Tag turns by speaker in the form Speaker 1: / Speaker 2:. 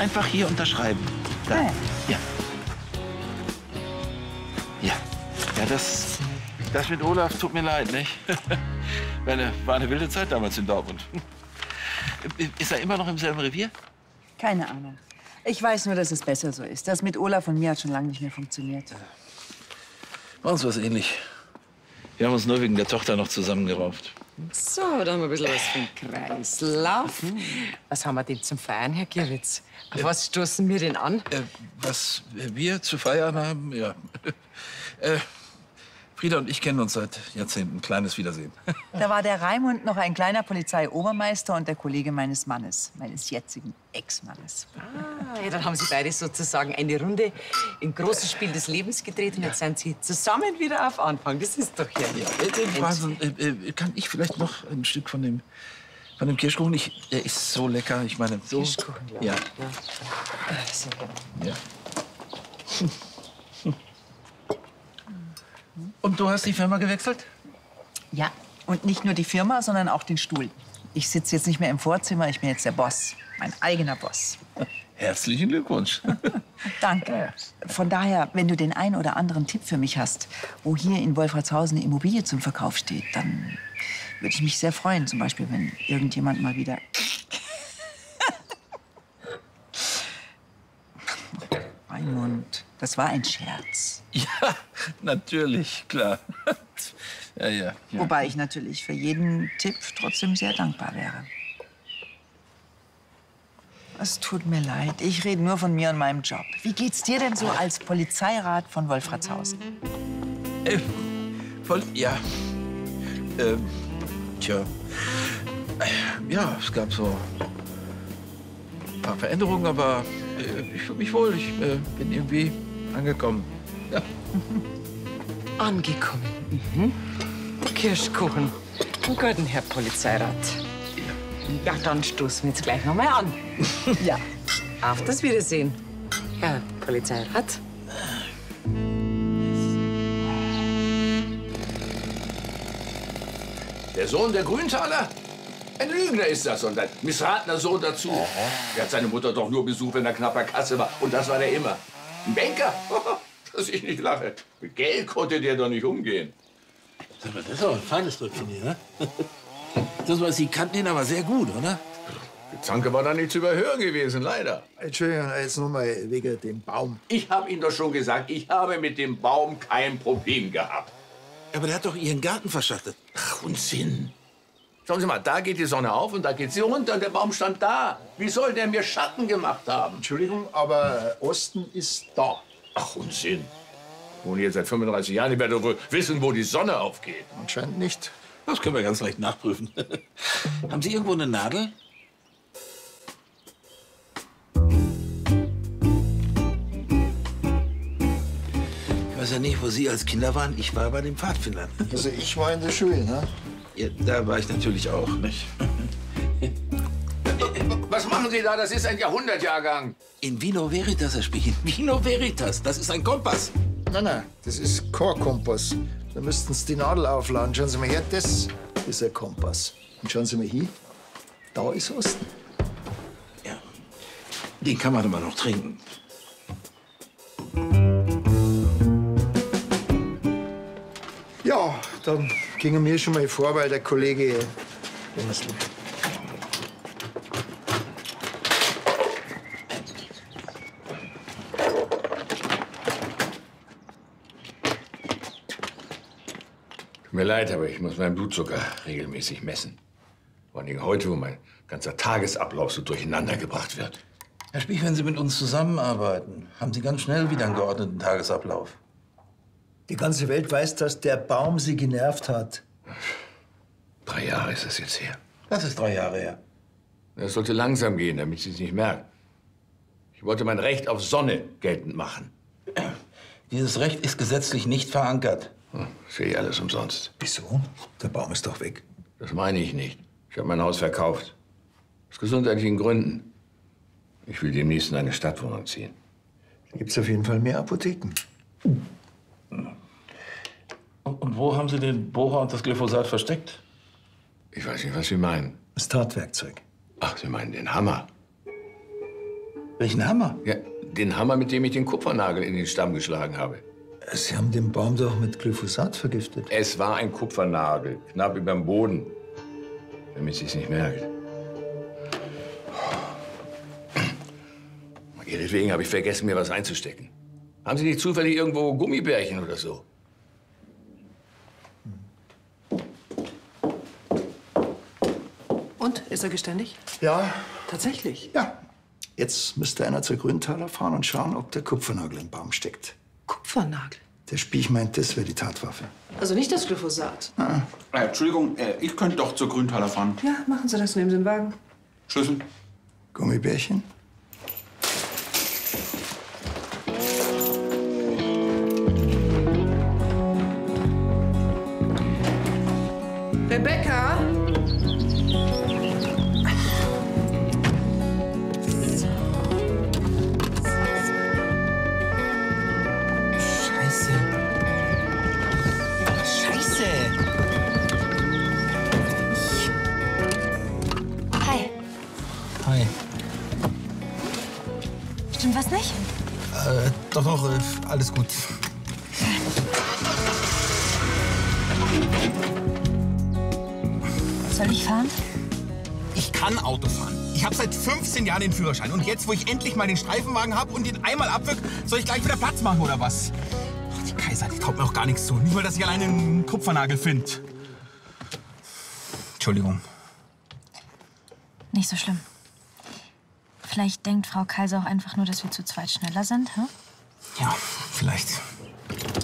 Speaker 1: einfach hier unterschreiben. Da.
Speaker 2: Ah,
Speaker 1: Ja. Ja. Ja, das mit Olaf tut mir leid, nicht? War eine wilde Zeit damals in Dortmund. Ist er immer noch im selben Revier?
Speaker 2: keine Ahnung. Ich weiß nur, dass es besser so ist. Das mit Olaf und mir hat schon lange nicht mehr funktioniert.
Speaker 1: Bei uns war es ähnlich. Wir haben uns nur wegen der Tochter noch zusammengerauft.
Speaker 3: So, da haben wir ein bisschen was vom Kreislauf. Was haben wir denn zum Feiern, Herr Gieritz? Auf was stoßen wir denn an?
Speaker 1: Was wir zu feiern haben, ja. Frieda und ich kennen uns seit Jahrzehnten. Kleines Wiedersehen.
Speaker 2: Da war der Raimund noch ein kleiner Polizeiobermeister und der Kollege meines Mannes, meines jetzigen Ex-Mannes.
Speaker 3: Ja, dann haben Sie beide sozusagen eine Runde im großen Spiel des Lebens gedreht und jetzt sind Sie zusammen wieder auf Anfang. Das ist doch herrlich.
Speaker 1: Wahnsinn. Kann ich vielleicht noch ein Stück von dem Kirschkuchen? Der ist so lecker. Ich meine, so.
Speaker 3: Kirschkuchen, ja.
Speaker 1: Ja.
Speaker 3: Sehr gerne.
Speaker 1: Ja. Und du hast die Firma gewechselt?
Speaker 2: Ja, und nicht nur die Firma, sondern auch den Stuhl. Ich sitze jetzt nicht mehr im Vorzimmer, ich bin jetzt der Boss. Mein eigener Boss.
Speaker 1: Herzlichen Glückwunsch.
Speaker 2: Danke. Von daher, wenn du den einen oder anderen Tipp für mich hast, wo hier in Wolfratshausen eine Immobilie zum Verkauf steht, dann würde ich mich sehr freuen. Zum Beispiel, wenn irgendjemand mal wieder... Mein Mund, das war ein Scherz.
Speaker 1: Ja, natürlich, klar. Ja.
Speaker 2: Wobei ich natürlich für jeden Tipp trotzdem sehr dankbar wäre. Es tut mir leid, ich rede nur von mir und meinem Job. Wie geht's dir denn so als Polizeirat von Wolfratshausen?
Speaker 1: Ja. Tja. Ja, es gab so ein paar Veränderungen, aber ich fühle mich wohl. Ich bin irgendwie angekommen. Ja.
Speaker 3: Angekommen. Mhm. Kirschkuchen. Einen guten Herr Polizeirat. Ja, dann stoßen wir jetzt gleich noch mal an.
Speaker 2: Ja.
Speaker 3: Auf das Wiedersehen, Herr Polizeirat.
Speaker 4: Der Sohn der Grüntaler? Ein Lügner ist das und ein missratener Sohn dazu. Er hat seine Mutter doch nur besucht, wenn er knapper Kasse war. Und das war der immer. Ein Banker? Dass ich nicht lache. Mit Geld konnte der doch nicht umgehen.
Speaker 1: Sag mal, das ist aber ein feines Röpfchen hier, ne? Das war, Sie kannten ihn aber sehr gut, oder?
Speaker 4: Die Zanke war da nicht zu überhören gewesen, leider.
Speaker 5: Entschuldigung, jetzt noch mal wegen dem Baum.
Speaker 4: Ich habe Ihnen doch schon gesagt, ich habe mit dem Baum kein Problem gehabt.
Speaker 1: Aber der hat doch Ihren Garten verschattet.
Speaker 4: Ach, Unsinn. Schauen Sie mal, da geht die Sonne auf und da geht sie runter und der Baum stand da. Wie soll der mir Schatten gemacht haben?
Speaker 5: Entschuldigung, aber Osten ist da.
Speaker 4: Ach, Unsinn. Ich wohne hier seit 35 Jahren. Ich werde doch wohl wissen, wo die Sonne aufgeht.
Speaker 5: Anscheinend nicht.
Speaker 1: Das können wir ganz leicht nachprüfen. Haben Sie irgendwo eine Nadel? Ich weiß ja nicht, wo Sie als Kinder waren. Ich war bei den Pfadfindern.
Speaker 5: Also ich war in der Schule, ne?
Speaker 1: Ja, da war ich natürlich auch, nicht?
Speaker 4: Was machen Sie da? Das ist ein Jahrhundertjahrgang.
Speaker 1: In Vino Veritas, Herr Spiegel. Vino Veritas, das ist ein Kompass.
Speaker 5: Nein, das ist kein Kompass. Da müssten Sie die Nadel aufladen. Schauen Sie mal her, das ist ein Kompass. Und schauen Sie mal hin, da ist Osten.
Speaker 1: Ja, den kann man immer noch trinken.
Speaker 5: Ja, dann gingen wir schon mal vor, weil der Kollege...
Speaker 4: Tut mir leid, aber ich muss meinen Blutzucker regelmäßig messen. Vor allem heute, wo mein ganzer Tagesablauf so durcheinander gebracht wird.
Speaker 1: Herr Spiech, wenn Sie mit uns zusammenarbeiten, haben Sie ganz schnell wieder einen geordneten Tagesablauf.
Speaker 5: Die ganze Welt weiß, dass der Baum Sie genervt hat.
Speaker 4: 3 Jahre ist es jetzt her.
Speaker 1: Das ist 3 Jahre her.
Speaker 4: Es sollte langsam gehen, damit Sie es nicht merken. Ich wollte mein Recht auf Sonne geltend machen.
Speaker 1: Dieses Recht ist gesetzlich nicht verankert.
Speaker 4: Ist ja alles umsonst.
Speaker 5: Wieso? Der Baum ist doch weg.
Speaker 4: Das meine ich nicht. Ich habe mein Haus verkauft. Aus gesundheitlichen Gründen. Ich will demnächst in eine Stadtwohnung ziehen.
Speaker 5: Da gibt's auf jeden Fall mehr Apotheken.
Speaker 1: Und wo haben Sie den Bohrer und das Glyphosat versteckt?
Speaker 4: Ich weiß nicht, was Sie meinen.
Speaker 5: Das Tatwerkzeug.
Speaker 4: Ach, Sie meinen den Hammer.
Speaker 5: Welchen Hammer?
Speaker 4: Ja, den Hammer, mit dem ich den Kupfernagel in den Stamm geschlagen habe.
Speaker 5: Sie haben den Baum doch mit Glyphosat vergiftet.
Speaker 4: Es war ein Kupfernagel, knapp überm Boden, damit sie es nicht merkt. Ihretwegen habe ich vergessen, mir was einzustecken. Haben Sie nicht zufällig irgendwo Gummibärchen oder so?
Speaker 6: Und? Ist er geständig?
Speaker 5: Ja,
Speaker 6: Tatsächlich?
Speaker 5: ja. Jetzt müsste einer zur Grüntaler fahren und schauen, ob der Kupfernagel im Baum steckt.
Speaker 6: Kupfernagel.
Speaker 5: Der Spiech meint, das wäre die Tatwaffe.
Speaker 6: Also nicht das Glyphosat.
Speaker 7: Entschuldigung, ich könnte doch zur Grüntaler fahren.
Speaker 6: Ja, machen Sie das. Nehmen Sie den Wagen.
Speaker 7: Schlüssel?
Speaker 5: Gummibärchen?
Speaker 6: Rebecca?
Speaker 8: Scheiße. Scheiße.
Speaker 9: Hi.
Speaker 8: Hi.
Speaker 9: Stimmt was nicht?
Speaker 8: Doch, alles gut.
Speaker 9: Soll ich fahren?
Speaker 8: Ich kann Auto fahren. Ich habe seit 15 Jahren den Führerschein. Und jetzt, wo ich endlich mal den Streifenwagen habe und den einmal abwirk, soll ich gleich wieder Platz machen, oder was? Ach, die Kaiser, die traut mir auch gar nichts zu. Nicht mal, dass ich alleine einen Kupfernagel finde. Entschuldigung.
Speaker 9: Nicht so schlimm. Vielleicht denkt Frau Kaiser auch einfach nur, dass wir zu zweit schneller sind, hä?
Speaker 8: Ja, vielleicht.